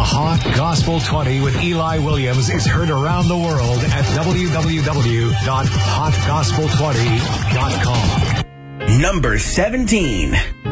Hot Gospel 20 with Eli Williams is heard around the world at www.hotgospel20.com. Number 17.